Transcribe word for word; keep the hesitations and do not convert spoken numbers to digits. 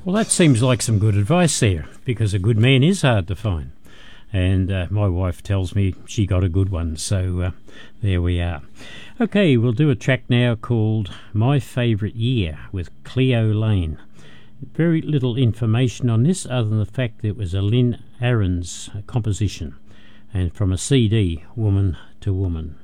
Well, that seems like some good advice there, because a good man is hard to find. And uh, my wife tells me she got a good one, so uh, there we are. Okay, we'll do a track now called My Favourite Year with Cleo Lane. Very little information on this other than the fact that it was a Lynn Ahrens composition, and from a C D, Woman to Woman.